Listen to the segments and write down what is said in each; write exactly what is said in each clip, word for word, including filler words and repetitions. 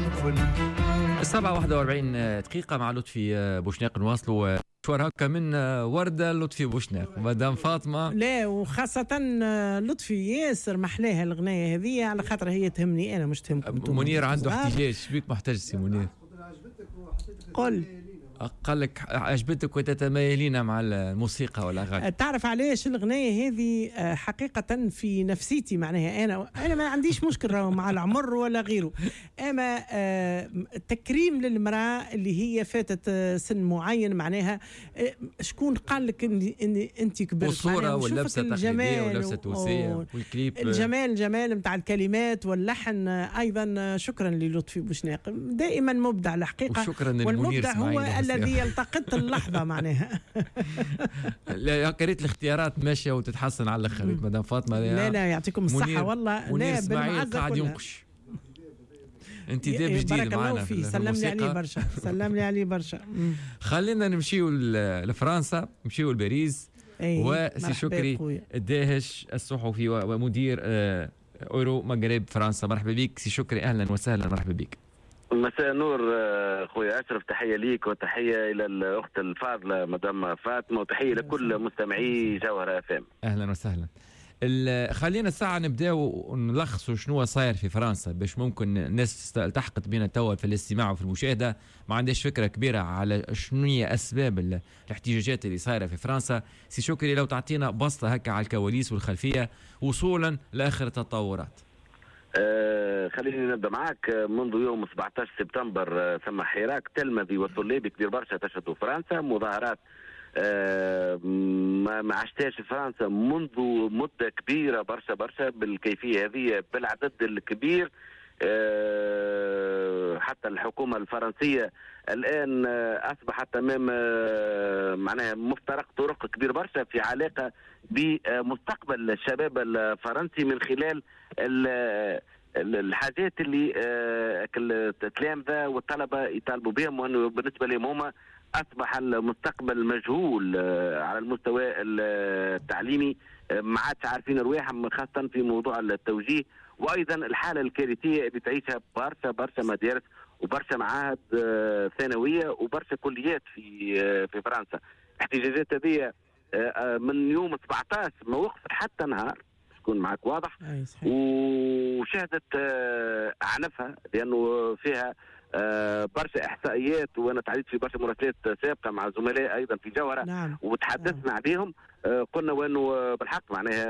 السبعة واحدة وأربعين دقيقة مع لطفي بوشناق. نواصلوا مشوار هكا من وردة لطفي بوشناق مدام فاطمة. لا وخاصة لطفي ياسر محلاها الغناية هذه على خاطر هي تهمني أنا مش تهمكم. منير عنده احتجاج. بيك محتاج سي منير؟ قل قال لك عجبتك وتتمايلين مع الموسيقى والأغاني. تعرف علاش الغناية هذه حقيقة في نفسيتي؟ معناها أنا أنا ما عنديش مشكلة مع العمر ولا غيره، أما تكريم للمرأة اللي هي فاتت سن معين. معناها شكون قال لك إن إن أنت كبرت؟ والصورة واللبسة التقليدية واللبسة التونسية والكليب، الجمال الجمال متاع الكلمات واللحن أيضا. شكرا للطفي بوشناق، دائما مبدع الحقيقة. وشكرا والمبدع هو الذي يلتقط اللحظة معناها. لا كريت الاختيارات ماشية وتتحسن على الآخر مدام فاطمة. لا لا يعطيكم الصحة والله. لا بالمعزة قاعد ينقش. انت دي بجديد معنا. بارك الله فيه. سلم لي عليه برشا. سلم لي عليه برشا. خلينا نمشيو لفرنسا، نمشيو لباريس. وسي شكري الداهش الصحفي ومدير اورو مغرب فرنسا. مرحبا بك سي شكري، اهلا وسهلا. مرحبا بك. مساء النور خويا أشرف، تحية ليك وتحية إلى الأخت الفاضلة مدام فاطمة وتحية لكل مستمعي جوهرة اف ام. أهلا وسهلا. خلينا الساعة نبداو نلخصوا شنو صاير في فرنسا باش ممكن الناس التحقت بنا توا في الاستماع وفي المشاهدة ما عندهاش فكرة كبيرة على شنو هي أسباب الاحتجاجات اللي صايرة في فرنسا. سي شكري لو تعطينا بسطة هكا على الكواليس والخلفية وصولا لآخر التطورات. آه خليني نبدا معك. منذ يوم سبعة عشر سبتمبر آه ثم حراك تلمذي وطلابي كبير برشا تشهدوا فرنسا. مظاهرات آه ما عشتهاش في فرنسا منذ مده كبيره برشا برشا بالكيفيه هذه بالعدد الكبير. آه حتى الحكومه الفرنسيه الان آه اصبحت امام آه معناها مفترق طرق كبير برشا في علاقه بمستقبل الشباب الفرنسي من خلال الحاجات اللي التلامذه والطلبه يطالبوا بهم، وانه بالنسبه لهم هما اصبح المستقبل مجهول على المستوى التعليمي، ما عادش عارفين رواحهم خاصه في موضوع التوجيه، وايضا الحاله الكارثيه اللي تعيشها برشا برشا مدارس وبرشا معاهد ثانويه وبرشا كليات في في فرنسا. الاحتجاجات هذه من يوم سبعة عشر ما وقفت حتى نهار، تكون معك واضح، وشهدت اعنفها لانه فيها برشا احصائيات، وانا تعديت في برشا مراسلات سابقه مع زملاء ايضا في جوهره. نعم. وتحدثنا نعم. عليهم. قلنا وانه بالحق معناها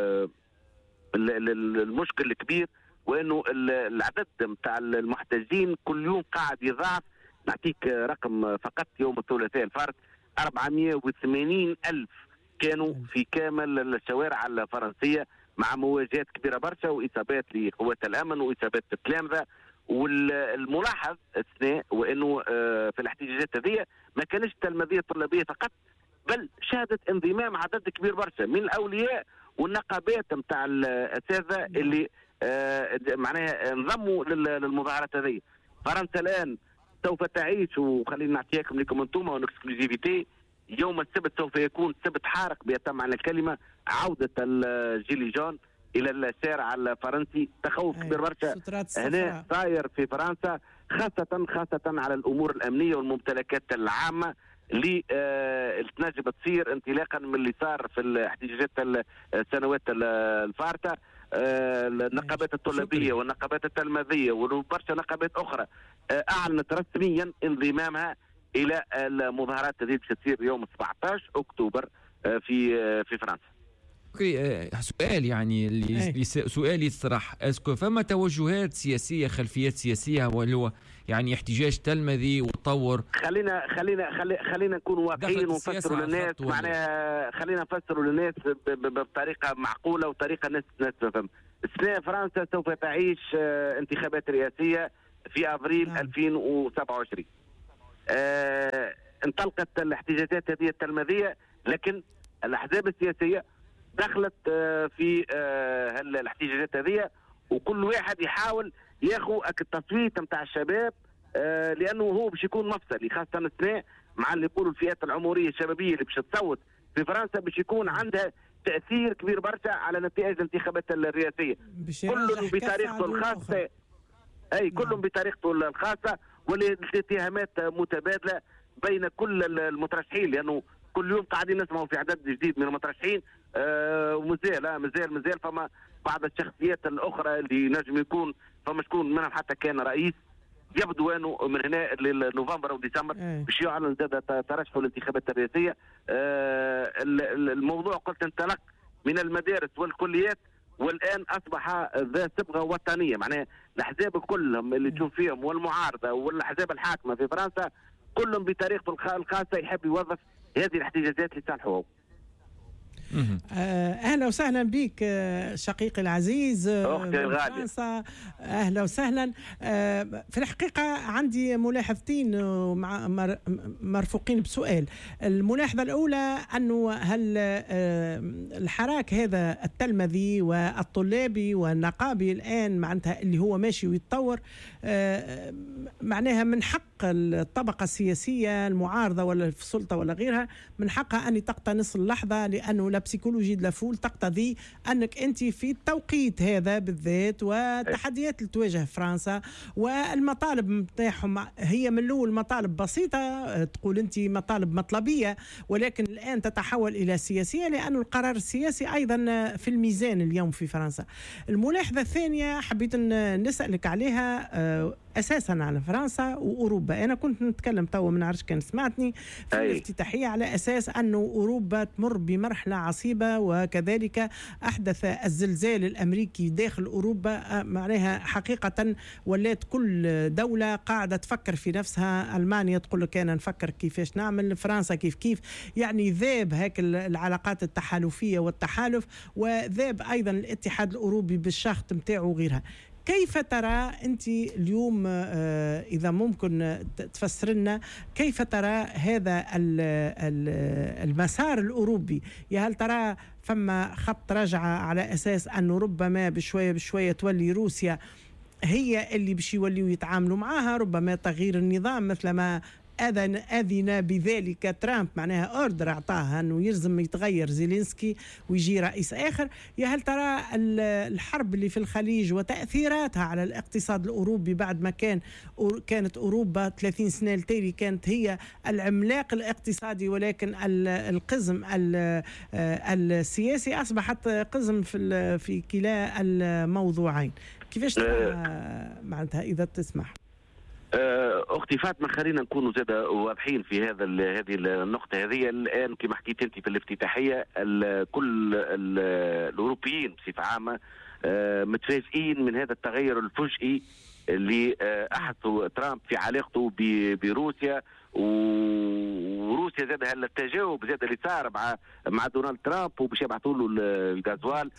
المشكل الكبير وانه العدد نتاع المحتجين كل يوم قاعد يضاعف. نعطيك رقم فقط يوم الثلاثاء الفارط أربعمائة وثمانين ألف كانوا في كامل الشوارع الفرنسية مع مواجهات كبيرة برشا وإصابات لقوات الأمن وإصابات التلامذة. والملاحظ اثناء وأنه في الاحتجاجات هذه ما كانش تلمذية طلابية فقط، بل شهدت انضمام عدد كبير برشا من الأولياء والنقابات متاع الأساتذة اللي معناها انضموا للمظاهرات هذه. فرنسا الآن سوف تعيش، وخلينا نعطيكم لكم انتم ونكسكلوزيفيتي، يوم السبت سوف يكون سبت حارق بيتم معنى الكلمه، عوده الجيلي جون الى الشارع الفرنسي. تخوف كبير برشا هنا صاير في فرنسا، خاصه خاصه على الامور الامنيه والممتلكات العامه اللي آه تنجم تصير انطلاقا من اللي صار في الاحتجاجات السنوات الفارطه. آه النقابات الطلابيه والنقابات التلميذيه وبرشا نقابات اخرى آه اعلنت رسميا انضمامها الى المظاهرات التي باش تصير يوم سبعة عشر اكتوبر آه في آه في فرنسا. اوكي. سؤال يعني اللي سؤالي يطرح، اسكو فما توجهات سياسيه خلفيات سياسيه ولا هو يعني احتجاج تلمذي وتطور؟ خلينا خلينا خلي خلينا نكون واقعيين ونفسروا للناس، معناها خلينا نفسروا للناس بطريقه معقوله وطريقه الناس تفهم. السنه فرنسا سوف تعيش انتخابات رئاسيه في ابريل نعم. ألفين وسبعة وعشرين. آه انطلقت الاحتجاجات هذه التلمذيه، لكن الاحزاب السياسيه دخلت في الاحتجاجات هذه، وكل واحد يحاول ياخذ التصويت نتاع الشباب لانه هو باش يكون مفصلي، خاصه السنه مع اللي يقولوا الفئات العمريه الشبابيه اللي باش تصوت في فرنسا باش يكون عندها تاثير كبير برشا على نتائج الانتخابات الرئاسيه. كل بطريقته الخاصه اي كلهم بطريقته الخاصه، والاتهامات متبادله بين كل المترشحين، لانه كل يوم قاعدين نسمعوا في عدد جديد من المترشحين. آه ومازال لا مازال مازال فما بعض الشخصيات الاخرى اللي نجم يكون فما شكون منهم حتى كان رئيس، يبدو انه من هنا لنوفمبر او ديسمبر باش يعلن زاد ترشحه للانتخابات الرئاسيه. آه الموضوع قلت انطلق من المدارس والكليات، والان اصبح ذا صبغه وطنيه، معناها الاحزاب كلهم اللي تشوف فيهم والمعارضه والاحزاب الحاكمه في فرنسا كلهم بطريقته الخاصه يحب يوظف هذه الاحتجاجات لصالحه. اهلا وسهلا بك شقيقي العزيز اختي الغاليه فرنسا. اهلا وسهلا. في الحقيقه عندي ملاحظتين مرفوقين بسؤال. الملاحظه الاولى انه هل الحراك هذا التلمذي والطلابي والنقابي الان معناتها اللي هو ماشي ويتطور، معناها من حق الطبقه السياسيه المعارضه ولا في السلطه ولا غيرها من حقها ان تقتنص اللحظه، لانه لا بسيكولوجي د لافول تقتضي انك انت في التوقيت هذا بالذات والتحديات اللي تواجه فرنسا والمطالب نتاعهم هي من الاول مطالب بسيطه، تقول انت مطالب مطلبيه، ولكن الان تتحول الى سياسيه لانه القرار السياسي ايضا في الميزان اليوم في فرنسا. الملاحظه الثانيه حبيت نسالك عليها اساسا على فرنسا واوروبا. انا كنت نتكلم تو ما نعرفش كان سمعتني في أي. الافتتاحيه على اساس انه اوروبا تمر بمرحله عصيبه، وكذلك احدث الزلزال الامريكي داخل اوروبا، معناها حقيقه ولات كل دوله قاعده تفكر في نفسها. المانيا تقول لك انا نفكر كيفاش نعمل، فرنسا كيف كيف، يعني ذاب هيك العلاقات التحالفيه والتحالف، وذاب ايضا الاتحاد الاوروبي بالشخط نتاعو وغيرها. كيف ترى أنت اليوم إذا ممكن تفسر لنا كيف ترى هذا المسار الأوروبي؟ يا هل ترى فما خط رجعة على أساس أنه ربما بشوية بشوية تولي روسيا هي اللي باش يوليوا يتعاملوا معها، ربما تغيير النظام مثل ما أذن أذن بذلك ترامب، معناها أوردر أعطاها أنه يلزم يتغير زيلينسكي ويجي رئيس آخر؟ يا هل ترى الحرب اللي في الخليج وتأثيراتها على الاقتصاد الأوروبي بعد ما كان كانت أوروبا ثلاثين سنة التالي كانت هي العملاق الاقتصادي، ولكن القزم السياسي أصبحت قزم في في كلا الموضوعين. كيفاش ترى معناتها إذا تسمح؟ اختي فاطمه خلينا نكونوا زاد واضحين في هذا هذه النقطه هذه. الان كما حكيت انت في الافتتاحيه كل الاوروبيين بصفه عامه متفاجئين من هذا التغير الفجئي اللي احدثه ترامب في علاقته بروسيا، وروسيا زاد هالتجاوب زاد اللي صار مع مع دونالد ترامب وباش يبعثوا له الغازوال.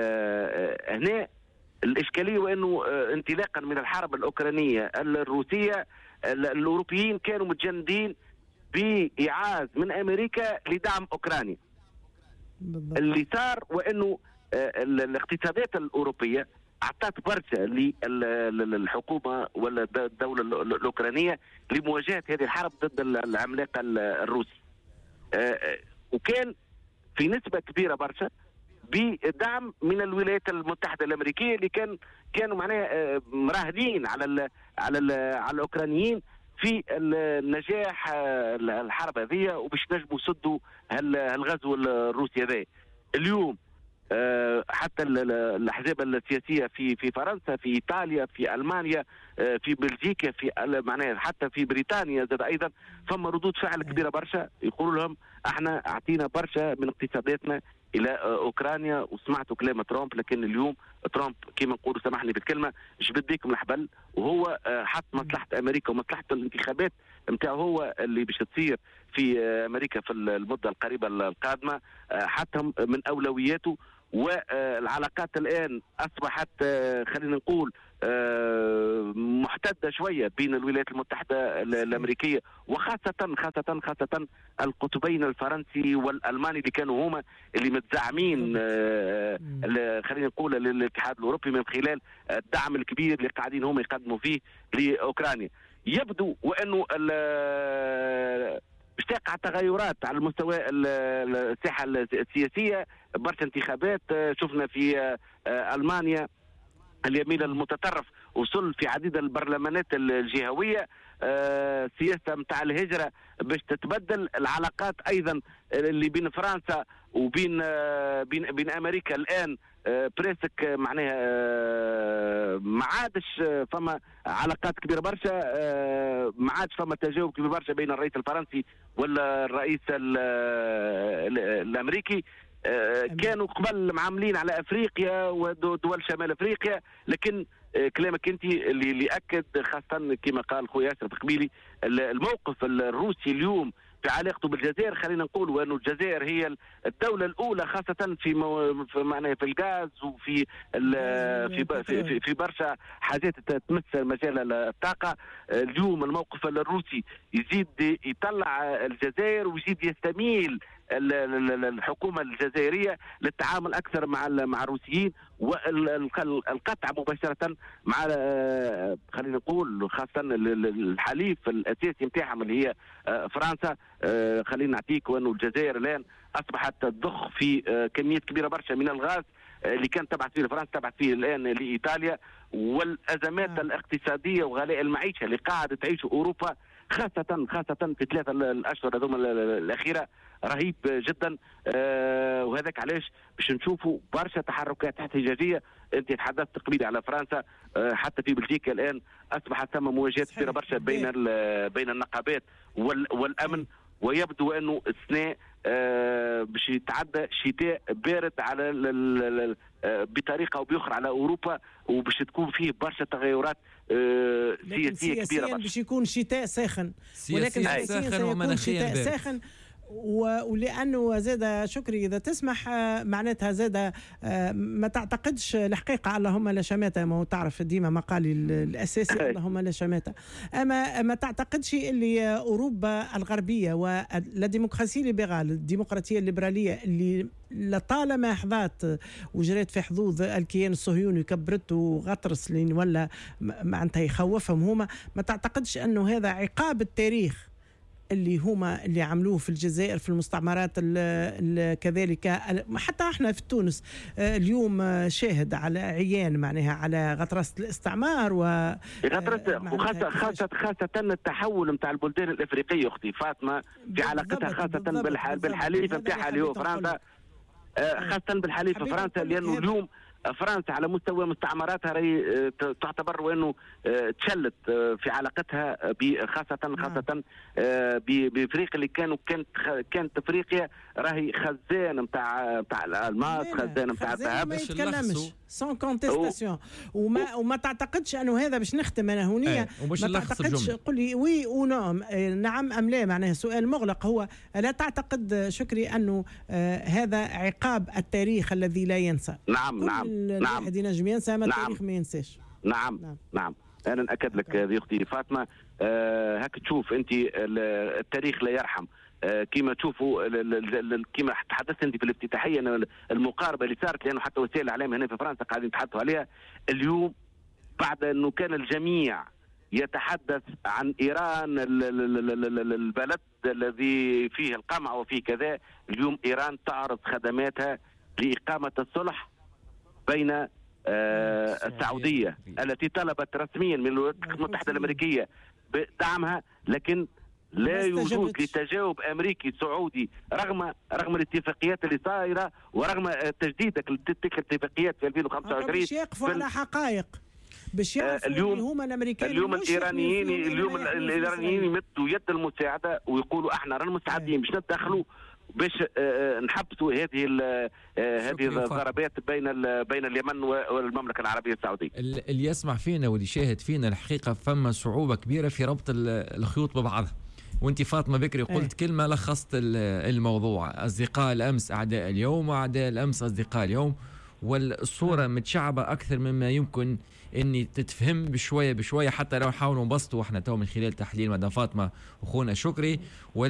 هنا الإشكالية وأنه انطلاقا من الحرب الأوكرانية الروسية الأوروبيين كانوا متجندين بإعاز من أمريكا لدعم أوكرانيا. بالضبط. اللي صار وأنه الاقتصادات الأوروبية أعطت برشا للحكومة ولا الدولة الأوكرانية لمواجهة هذه الحرب ضد العملاق الروسي، وكان في نسبة كبيرة برشا بدعم من الولايات المتحده الامريكيه اللي كان كانوا معناها مراهنين على ال على ال على الاوكرانيين في النجاح الحرب هذه وباش نجموا يسدوا هالغزو الروسي هذا. اليوم حتى الاحزاب السياسيه في في فرنسا، في ايطاليا، في المانيا، في بلجيكا، في معناها حتى في بريطانيا زاد ايضا فما ردود فعل كبيره برشا، يقولوا لهم احنا اعطينا برشا من اقتصاداتنا الى اوكرانيا. وسمعتوا كلام ترامب، لكن اليوم ترامب كما نقولوا سامحني بالكلمه جبد بيكم الحبل، وهو حط مصلحه امريكا ومصلحه الانتخابات نتاعو هو اللي باش تصير في امريكا في المده القريبه القادمه حتى من اولوياته. والعلاقات الان اصبحت خلينا نقول محتده شويه بين الولايات المتحده الامريكيه وخاصه خاصه خاصه القطبين الفرنسي والالماني اللي كانوا هما اللي متزعمين خلينا نقول للاتحاد الاوروبي من خلال الدعم الكبير اللي قاعدين هما يقدموا فيه لاوكرانيا. يبدو وانه باش تقع تغيرات على المستوى الساحه السياسيه، برشا انتخابات شفنا في المانيا اليمين المتطرف وصل في عديد البرلمانات الجهويه. آه سياسه نتاع الهجره باش تتبدل. العلاقات ايضا اللي بين فرنسا وبين آه بين بين امريكا الان آه بريسك معناها آه ما عادش فما علاقات كبيره برشا. آه ما عادش فما تجاوب كبير برشا بين الرئيس الفرنسي ولا الرئيس الامريكي. آه كانوا قبل معاملين على افريقيا ودول شمال افريقيا، لكن آه كلامك انت اللي اللي اكد خاصه كما قال خويا ياسر قبيلي الموقف الروسي اليوم في علاقته بالجزائر. خلينا نقول انه الجزائر هي الدوله الاولى خاصه في مو... في معناها في الغاز وفي ال... في في في برشا حاجات تمس مجال الطاقه. اليوم الموقف الروسي يزيد يطلع الجزائر ويزيد يستميل الحكومه الجزائريه للتعامل اكثر مع مع الروسيين والقطع مباشره مع خلينا نقول خاصه الحليف الاساسي نتاعهم اللي هي فرنسا. خلينا نعطيك وانه الجزائر الان اصبحت تضخ في كميات كبيره برشا من الغاز اللي كان تبعث فيه فرنسا تبعث فيه الان لايطاليا. والازمات آه. الاقتصاديه وغلاء المعيشه اللي قاعده تعيشه اوروبا خاصه خاصه في ثلاثه الاشهر هذوما الاخيره رهيب جدا. آه وهذاك علاش باش نشوفوا برشا تحركات احتجاجيه. انت تحدثت قبيله على فرنسا، آه حتى في بلجيكا الان اصبحت ثم مواجهات كبيره برشا بين بين النقابات والامن. ويبدو انه السنه آه باش يتعدى شتاء بارد على بطريقه او باخرى على اوروبا، وباش تكون فيه برشا تغيرات آه سياسيه كبيره برشا. باش يكون شتاء ساخن، ولكن ساخن ومناخيا شتاء ساخن. ولانه زاد شكري اذا تسمح معناتها زاد ما تعتقدش الحقيقه اللهم لا شماته، ما هو تعرف ديما مقالي الاساسي اللهم لا شماته، اما ما تعتقدش اللي اوروبا الغربيه والديمقراطيه الليبرال الديمقراطيه الليبراليه اللي لطالما حظات وجريت في حظوظ الكيان الصهيوني كبرت وغطرس لين ولا معناتها يخوفهم هما، ما تعتقدش انه هذا عقاب التاريخ اللي هما اللي عملوه في الجزائر في المستعمرات ال ال كذلك حتى احنا في تونس اليوم شاهد على عيان معناها على غطرسة الاستعمار و وخاصة خاصة خاصة التحول نتاع البلدان الافريقية اختي فاطمة في علاقتها خاصة بالحليف نتاعها اللي هو فرنسا، خاصة بالحليف فرنسا، لانه اليوم فرنسا على مستوى مستعمراتها راهي تعتبر وانه تشلت في علاقتها خاصه خاصه بافريقيا اللي كانوا كانت كانت افريقيا راهي خزان نتاع نتاع الالماس، خزان نتاع الذهب. ما يتكلمش سون كونتيستاسيون. وما وما تعتقدش انه هذا باش نختم انا هونيه، ما تعتقدش قل لي وي او نعم نعم ام لا، معناها سؤال مغلق. هو لا تعتقد شكري انه هذا عقاب التاريخ الذي لا ينسى؟ نعم نعم نعم الواحد ينجم ينسى ما نعم. التاريخ ما ينساش. نعم نعم, نعم. انا ناكد لك هذه اختي فاطمه. أه هاك تشوف انت التاريخ لا يرحم. أه كما تشوفوا كما تحدثت انت في الافتتاحيه المقاربه اللي صارت، لانه حتى وسائل الاعلام هنا في فرنسا قاعدين يتحدثوا عليها اليوم بعد انه كان الجميع يتحدث عن ايران البلد الذي فيه القمع وفيه كذا. اليوم ايران تعرض خدماتها لاقامه الصلح بين آه السعودية التي طلبت رسميا من الولايات المتحدة الأمريكية بدعمها، لكن لا يوجد لتجاوب أمريكي سعودي رغم رغم الاتفاقيات اللي صايرة ورغم تجديد تلك الاتفاقيات في ألفين وخمسة وعشرين. باش يقفوا على حقائق، باش يعرفوا اليوم هما الأمريكان. اليوم الإيرانيين اليوم الإيرانيين يمدوا يد المساعدة ويقولوا احنا رانا مستعدين باش ندخلوا باش نحبسوا هذه هذه الضربات بين بين اليمن والمملكه العربيه السعوديه. اللي يسمع فينا واللي يشاهد فينا الحقيقه فما صعوبه كبيره في ربط الخيوط ببعضها. وانت فاطمه بكري قلت أي. كلمه لخصت الموضوع. اصدقاء الامس اعداء اليوم، واعداء الامس اصدقاء اليوم، والصوره متشعبه اكثر مما يمكن اني تتفهم بشويه بشويه، حتى لو حاولوا نبسطوا احنا تو من خلال تحليل مدام فاطمه واخونا شكري.